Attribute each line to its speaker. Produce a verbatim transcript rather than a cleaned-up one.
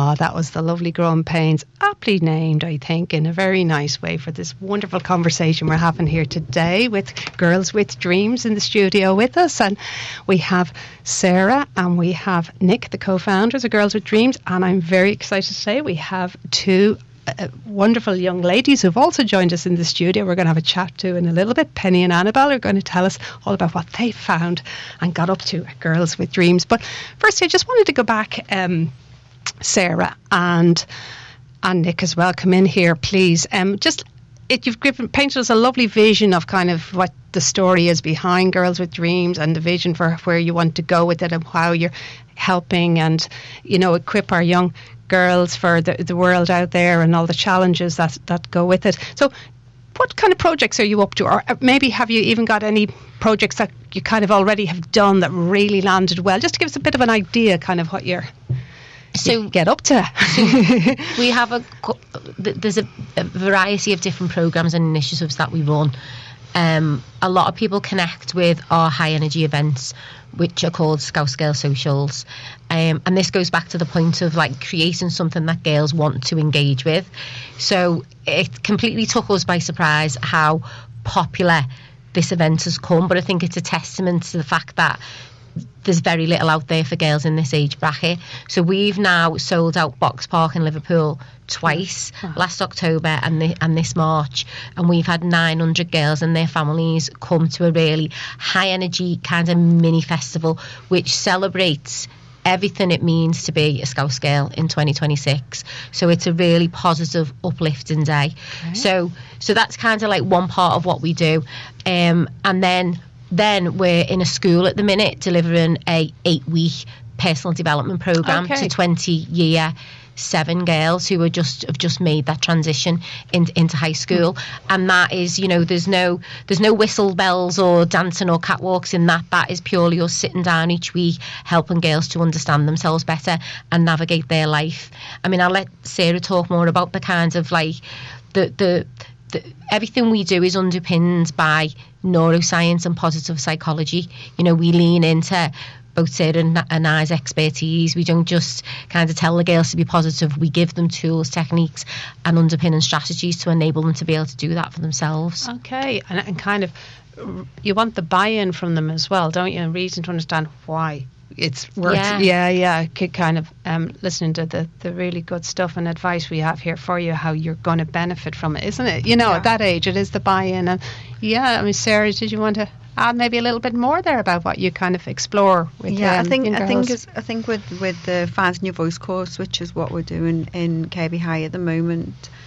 Speaker 1: Ah, that was the lovely Growing Pains, aptly named, I think, in a very nice way for this wonderful conversation we're having here today with Girls with Dreams in the studio with us. And we have Sarah and we have Nick, the co-founders of Girls with Dreams. And I'm very excited to say we have two Uh, wonderful young ladies who've also joined us in the studio. We're going to have a chat to in a little bit. Penny and Annabelle are going to tell us all about what they found and got up to at Girls with Dreams. But first, I just wanted to go back, um, Sarah and and Nick as well. Come in here, please. Um, just it, you've given painted us a lovely vision of kind of what the story is behind Girls with Dreams and the vision for where you want to go with it and how you're helping and, you know, equip our young girls for the, the world out there and all the challenges that that go with it. So what kind of projects are you up to, or maybe have you even got any projects that you kind of already have done that really landed well, just to give us a bit of an idea kind of what you're so you get up to?
Speaker 2: We have a there's a, a variety of different programs and initiatives that we run. Um, a lot of people connect with our high energy events, which are called Scouse Girl Socials, um, and this goes back to the point of like creating something that girls want to engage with. So it completely took us by surprise how popular this event has come, but I think it's a testament to the fact that there's very little out there for girls in this age bracket. So we've now sold out Box Park in Liverpool twice, wow. last October and, the, and this March, and we've had nine hundred girls and their families come to a really high energy kind of mini festival which celebrates everything it means to be a Scouse girl in twenty twenty-six. So it's a really positive, uplifting day. Okay. So so that's kind of like one part of what we do. Um, and then Then we're in a school at the minute delivering a eight-week personal development programme
Speaker 1: okay.
Speaker 2: to twenty year seven girls who are just have just made that transition in, into high school. Mm. And that is, you know, there's no there's no whistle bells or dancing or catwalks in that. That is purely us sitting down each week, helping girls to understand themselves better and navigate their life. I mean, I'll let Sarah talk more about the kinds of like the the. The, everything we do is underpinned by neuroscience and positive psychology. You know, we lean into both Sarah and, and I's expertise. We don't just kind of tell the girls to be positive. We give them tools, techniques and underpinning strategies to enable them to be able to do that for themselves.
Speaker 1: Okay, and, and kind of you want the buy-in from them as well, don't you? A reason to understand why it's worth yeah yeah, yeah. kind of um, listening to the, the really good stuff and advice we have here for you, how you're going to benefit from it, isn't it? You know, yeah. At that age it is the buy-in. And yeah, I mean, Sarah, did you want to add maybe a little bit more there about what you kind of explore with
Speaker 3: yeah
Speaker 1: um,
Speaker 3: I think
Speaker 1: I
Speaker 3: think is, I think with with the Finding Your Voice course, which is what we're doing in K B High at the moment,